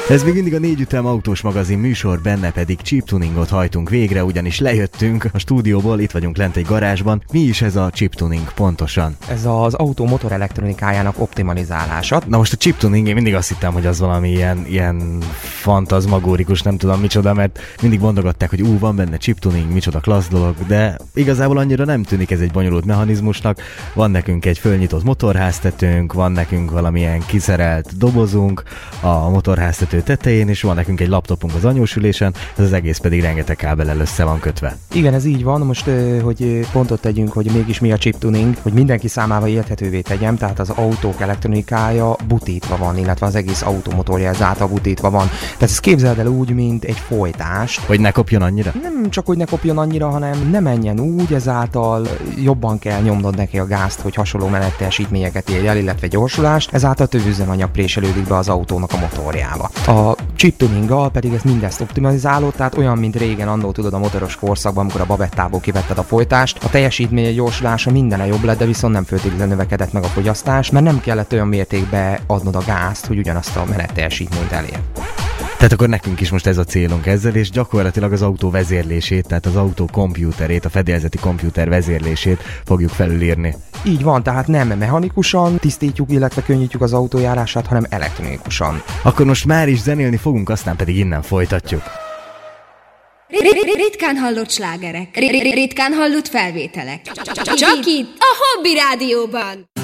Ez még mindig a 4 Ütem autós magazin műsor, benne pedig chip tuningot hajtunk végre, ugyanis lejöttünk a stúdióból, itt vagyunk lent egy garázsban. Mi is ez a chip tuning pontosan? Ez az autó motor elektronikájának optimalizálása. Na most a chip tuning, én mindig azt hittem, hogy az valami ilyen fantazmagórikus, nem tudom micsoda, mert mindig mondogatták, hogy van benne chip tuning, micsoda klassz dolog, de igazából annyira nem tűnik ez egy bonyolult mechanizmusnak. Van nekünk egy fölnyitott motorháztetőnk, van nekünk valamilyen kiszerelt dobozunk a motorháztető tetején, és van nekünk egy laptopunk az anyósülésen, ez az egész pedig rengeteg kábellel össze van kötve. Igen, ez így van. Most, hogy pontot tegyünk, hogy mégis mi a chip tuning, hogy mindenki számára érthetővé tegyem, tehát az autók elektronikája butítva van, illetve az egész automotorja ezáltal butítva van. Tehát ezt képzeld el úgy, mint egy folytást. Hogy ne kopjon annyira? Nem csak, hogy ne kopjon annyira, hanem ne menjen úgy, ezáltal jobban kell nyomnod neki a gázt, hogy hasonló menetteljesítményeket érj el, illetve gyorsulást, ezáltal több üzemanyag préselődik be az autónak a motorjába. A chip tuninggal pedig ez mindezt optimalizáló, tehát olyan, mint régen annó tudod a motoros korszakban, amikor a babettából kivetted a folytást, a teljesítmény, a gyorsulása mindene jobb lett, de viszont nem feltétlenül növekedett meg a fogyasztás, mert nem kellett olyan mértékben adnod a gázt, hogy ugyanazt a menetteljesítményt elér. Tehát akkor nekünk is most ez a célunk ezzel, és gyakorlatilag az autó vezérlését, tehát az autó kompjúterét, a fedélzeti kompjúter vezérlését fogjuk felülírni. Így van, tehát nem mechanikusan tisztítjuk, illetve könnyítjük az autójárását, hanem elektronikusan. Akkor most már is zenélni fogunk, aztán pedig innen folytatjuk. Ritkán hallott slágerek, ritkán hallott felvételek. Csak itt, a Hobby Rádióban.